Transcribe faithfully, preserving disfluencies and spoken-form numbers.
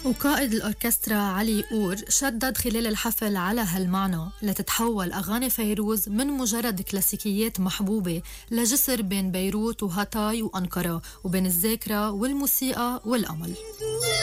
وقائد الأوركسترا علي أور شدد خلال الحفل على هالمعنى لتتحول أغاني فيروز من مجرد كلاسيكيات محبوبة لجسر بين بيروت وهاتاي وأنقرة، وبين الذاكرة والموسيقى والأمل.